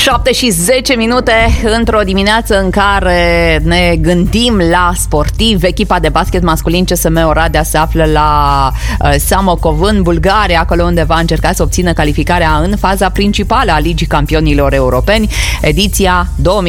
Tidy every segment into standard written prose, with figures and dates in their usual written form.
7:10 într-o dimineață în care ne gândim la sportiv. Echipa de basket masculin CSM Oradea se află la Samokov în Bulgaria, acolo unde va încerca să obțină calificarea în faza principală a Ligii Campionilor Europeni, ediția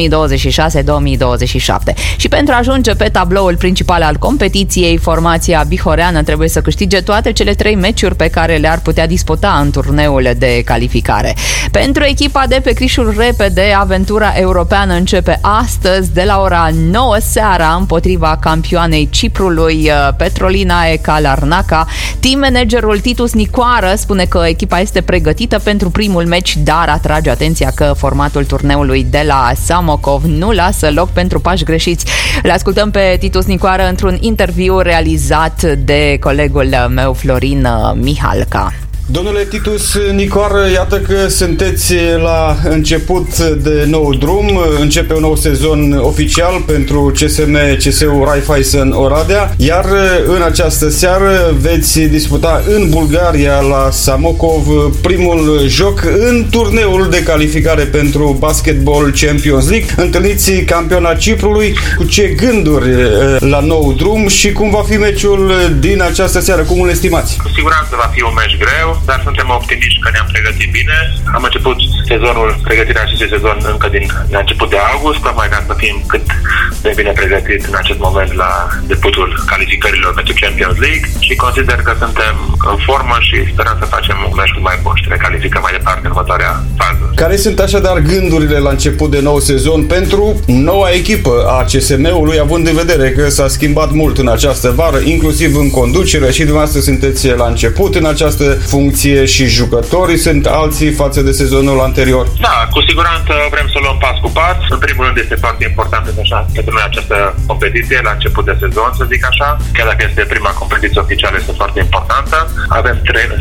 2026-2027. Și pentru a ajunge pe tabloul principal al competiției, formația bihoreană trebuie să câștige toate cele 3 meciuri pe care le-ar putea disputa în turneul de calificare. Pentru echipa de pe Crișul Repede, aventura europeană începe astăzi de la ora 9 seara împotriva campioanei Ciprului, Petrolinae Larnaca. Team managerul Titus Nicoară spune că echipa este pregătită pentru primul meci, dar atrage atenția că formatul turneului de la Samokov nu lasă loc pentru pași greșiți. Le ascultăm pe Titus Nicoară într-un interviu realizat de colegul meu Florin Mihalca. Domnule Titus Nicoară, iată că sunteți la început de nou drum, începe un nou sezon oficial pentru CSU Raiffeisen Oradea, iar în această seară veți disputa în Bulgaria la Samokov primul joc în turneul de calificare pentru Basketball Champions League. Întâlniți campiona Ciprului. Cu ce gânduri la nou drum și cum va fi meciul din această seară? Cum îl estimați? Cu siguranță va fi un meci greu, dar suntem optimiști că ne-am pregătit bine. Am început pregătirea acestui sezon încă din început de august, tocmai ca să fim cât de bine pregătiți în acest moment la debutul calificărilor pentru Champions League și consider că suntem în formă și sperăm să facem un meci mai bun și să ne calificăm mai departe în următoarea fază. Care sunt așadar gândurile la început de nou sezon pentru noua echipă a CSM-ului, având în vedere că s-a schimbat mult în această vară, inclusiv în conducere și dumneavoastră sunteți la început în această funcție și jucătorii sunt alții față de sezonul anterior? Da, cu siguranță vrem să luăm pas cu pas. În primul rând este foarte important pentru noi această competiție la început de sezon, să zic așa. Chiar dacă este prima competiție oficială, este foarte importantă. Avem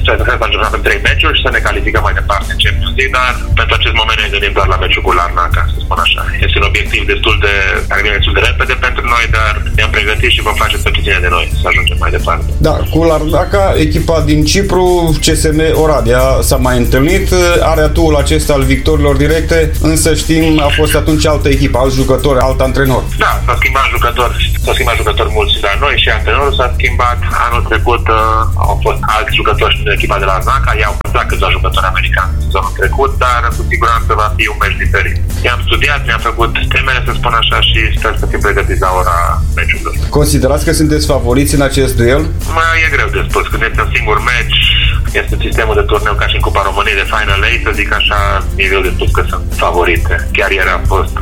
3 meciuri și să ne calificăm mai departe în Champions League, dar pentru acest moment ne gândim doar la meciul cu Larnaca, să spun așa. Este un obiectiv destul de repede pentru noi, dar ne-am pregătit și vom face tot ce ține de noi să ajungem mai departe. Da, cu Larnaca, echipa din Cipru, CSM Oradea s-a mai întâlnit, are atuul acesta al victorilor directe, însă știm, a fost atunci altă echipă, alt jucător, alt antrenor. Da, s-a schimbat jucători mulți la noi și antrenorul s-a schimbat. Anul trecut au fost alți jucători din echipa de la Larnaca, i-au plăcut câțiva jucători americani sezonul trecut, dar cu siguranță va fi un meci diferit. I-am studiat, ne-am făcut temele, să spun așa, și sper să fim pregătiți la ora meciului. Considerați că sunteți favoriți în acest duel? E greu de spus, când este un singur meci, este sistemul de turneu ca și în Cupa României de Final 8, să zic așa, e greu de spus că sunt favorite. Chiar ieri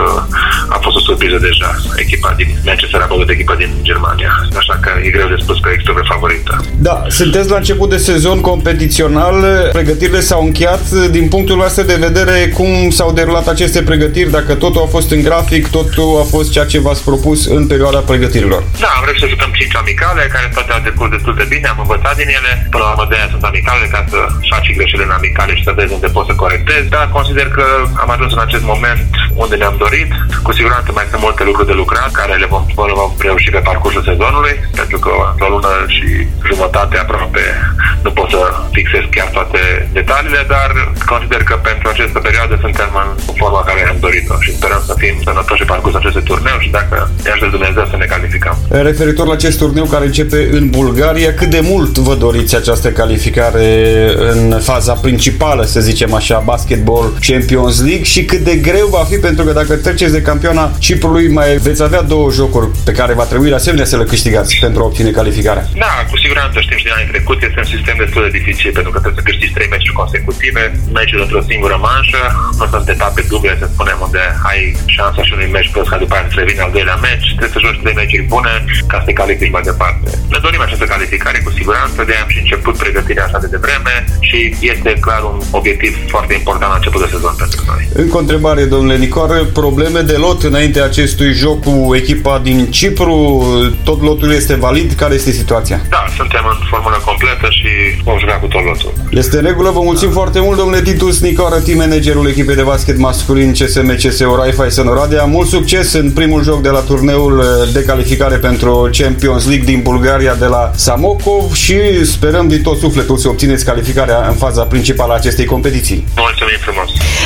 a fost o surpriză deja. Echipa din Manchester a bătut echipa din Germania. Așa că e greu de spus că există o favorită. Da, sunteți la început de sezon competițional. Pregătirile s-au încheiat. Din punctul vostru de vedere, cum s-au derulat aceste pregătiri? Dacă totul a fost în grafic, totul a fost ceea ce v-ați propus în perioada pregătirilor? Da, am vrut să jucăm 5 amicale, care toate au decurs destul de bine, am învățat din ele. Până la urmă de aia sunt amicale, ca să faci greșeli în amicale și să vezi unde poți să corectezi, dar consider că am ajuns în acest moment unde ne-am dorit. Cu siguranță mai sunt multe lucruri de lucrat, care le vom reuși pe parcursul sezonului, pentru că o lună și jumătate aproape nu pot să fixez chiar toate detaliile, dar consider că pentru această perioadă suntem în forma care am dorit-o și sperăm să fim sănătoși pe parcursul acestui turneu și dacă ne ajută Dumnezeu să ne calificăm. Referitor la acest turneu care începe în Bulgaria, cât de mult vă doriți această calificare în faza principală, să zicem așa, Basketball Champions League și cât de greu va fi, pentru că dacă treceți de campioana Ciprului mai veți avea 2 jocuri pe care va trebui de asemenea să le câștigați pentru a obține calificarea. Da, cu siguranță știm și din anii trecut, este un sistem destul de dificil pentru că trebuie să câștigi 3 meciuri consecutive, meciuri într-o singură manșă, nu sunt etape duble, să spunem, unde ai șansa și unui meci plus ca după aia să revine al doilea meci, trebuie să joci 3 meciuri bune ca să te califici mai departe. Ne dorim această calificare cu siguranță, de-aia am și început pregătirea așa de devreme și este clar un obiectiv foarte important la început de sezon pentru noi. Încă o întrebare, domnule Nicoară, probleme de lot înainte acestui joc cu echipa din Cipru, tot lotul este valid? Care este situația? Da, suntem în formulă completă și vom juca cu tot lotul. Este în regulă, vă mulțumim foarte mult, domnule Titus Nicoară, team managerul echipei de basket masculin CSU Raiffeisen Oradea. Mult succes în primul joc de la turneul de calificare pentru Champions League din Bulgaria de la Samokov și sperăm din tot sufletul să obțineți calificarea în faza principală a acestei competiții. Mulțumim frumos!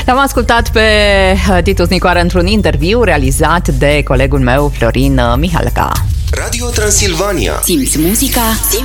L-am ascultat pe Titus Nicoară într-un interviu realizat de colegul meu Florin Mihalca. Radio Transilvania. Simți muzica?